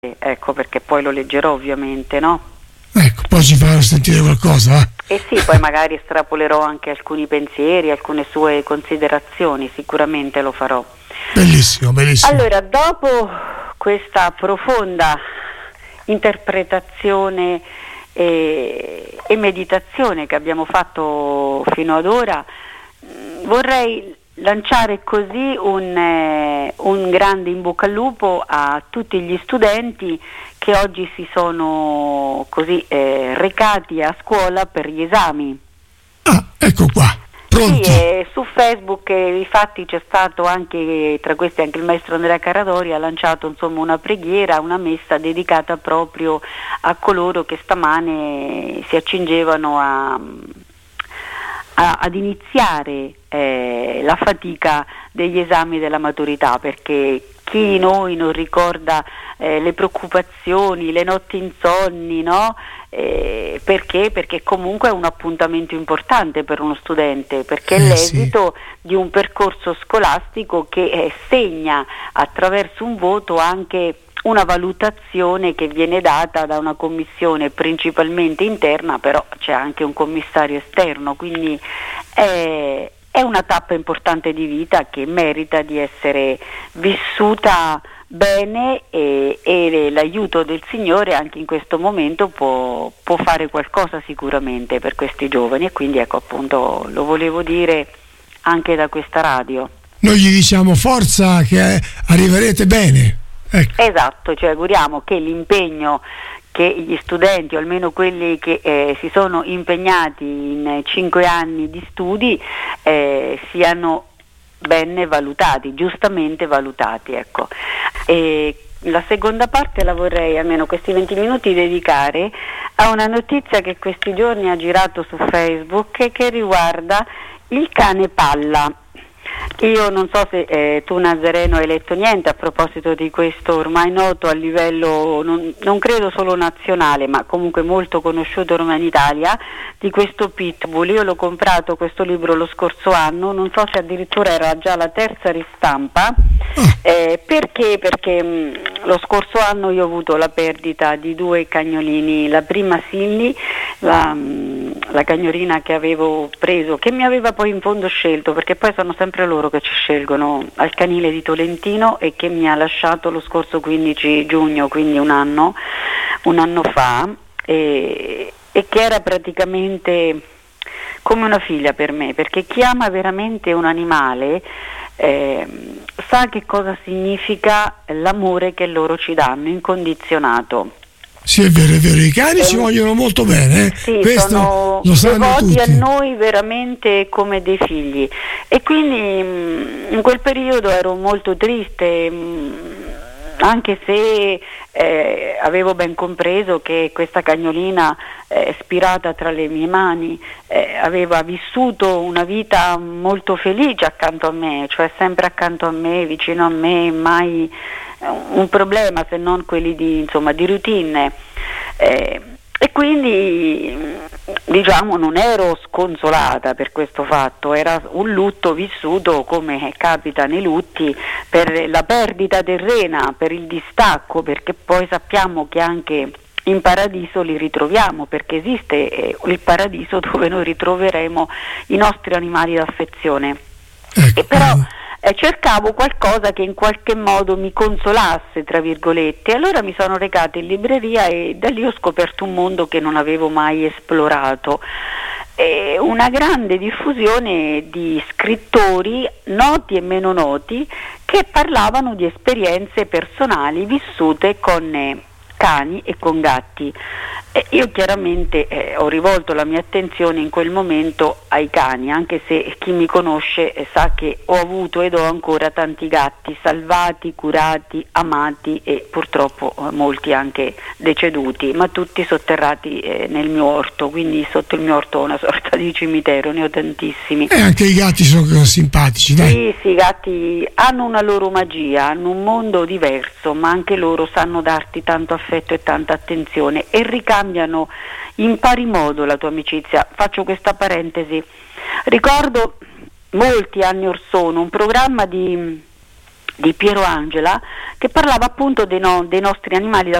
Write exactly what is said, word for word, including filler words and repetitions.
ecco, perché poi lo leggerò ovviamente, no? Ecco, poi ci farò sentire qualcosa. Eh? E sì, poi magari estrapolerò anche alcuni pensieri, alcune sue considerazioni, sicuramente lo farò. Bellissimo, bellissimo. Allora, dopo questa profonda interpretazione e, e meditazione che abbiamo fatto fino ad ora, vorrei lanciare così un, eh, un grande in bocca al lupo a tutti gli studenti che oggi si sono così eh, recati a scuola per gli esami. Ah, ecco qua, pronti. Sì, eh, su Facebook eh, infatti c'è stato anche, tra questi anche il maestro Andrea Caradori ha lanciato insomma una preghiera, una messa dedicata proprio a coloro che stamane si accingevano a, a, ad iniziare eh, la fatica degli esami della maturità, perché chi di noi non ricorda eh, le preoccupazioni, le notti insonni, no? Eh, perché? Perché comunque è un appuntamento importante per uno studente, perché eh, è l'esito sì. di un percorso scolastico che eh, segna attraverso un voto anche una valutazione che viene data da una commissione principalmente interna, però c'è anche un commissario esterno, quindi è, è una tappa importante di vita che merita di essere vissuta bene e, e l'aiuto del Signore anche in questo momento può, può fare qualcosa sicuramente per questi giovani, e quindi ecco, appunto, lo volevo dire anche da questa radio. Noi gli diciamo forza, che arriverete bene. Ecco. Esatto, ci auguriamo che l'impegno che gli studenti, o almeno quelli che eh, si sono impegnati in cinque anni di studi, eh, siano ben valutati, giustamente valutati, ecco. E la seconda parte la vorrei, almeno questi venti minuti, dedicare a una notizia che questi giorni ha girato su Facebook e che riguarda il cane Palla. Io non so se eh, tu Nazareno hai letto niente a proposito di questo ormai noto a livello, non, non credo solo nazionale, ma comunque molto conosciuto ormai in Italia, di questo Pitbull. Io l'ho comprato questo libro lo scorso anno, non so se addirittura era già la terza ristampa, eh, perché? Perché mh, lo scorso anno io ho avuto la perdita di due cagnolini, la prima Silly, la, mh, la cagnolina che avevo preso, che mi aveva poi in fondo scelto, perché poi sono sempre loro che ci scelgono, al canile di Tolentino, e che mi ha lasciato lo scorso quindici giugno, quindi un anno, un anno fa, e, e che era praticamente come una figlia per me, perché chi ama veramente un animale eh, sa che cosa significa l'amore che loro ci danno, incondizionato. Sì, è vero, è vero, i cani eh, ci vogliono molto bene, eh? Sì, questo sono lo sanno devoti tutti. a noi veramente come dei figli, e quindi mh, in quel periodo ero molto triste, mh, anche se eh, avevo ben compreso che questa cagnolina eh, spirata tra le mie mani eh, aveva vissuto una vita molto felice accanto a me, cioè sempre accanto a me, vicino a me, mai un problema se non quelli di, insomma, di routine, eh, e quindi diciamo non ero sconsolata per questo fatto, era un lutto vissuto come capita nei lutti, per la perdita terrena, per il distacco, perché poi sappiamo che anche in paradiso li ritroviamo, perché esiste eh, il paradiso dove noi ritroveremo i nostri animali d'affezione. Ecco. E però Eh, cercavo qualcosa che in qualche modo mi consolasse, tra virgolette, allora mi sono recata in libreria e da lì ho scoperto un mondo che non avevo mai esplorato, eh, una grande diffusione di scrittori noti e meno noti che parlavano di esperienze personali vissute con eh, cani e con gatti. Eh, io chiaramente eh, ho rivolto la mia attenzione in quel momento ai cani, anche se chi mi conosce eh, sa che ho avuto ed ho ancora tanti gatti salvati, curati, amati e purtroppo eh, molti anche deceduti, ma tutti sotterrati eh, nel mio orto, quindi sotto il mio orto ho una sorta di cimitero, ne ho tantissimi. E anche i gatti sono simpatici, dai. Sì, sì, i gatti hanno una loro magia, hanno un mondo diverso, ma anche loro sanno darti tanto affetto e tanta attenzione e ricambiano in pari modo la tua amicizia. Faccio questa parentesi, ricordo molti anni or sono un programma di di Piero Angela, che parlava appunto dei, no, dei nostri animali da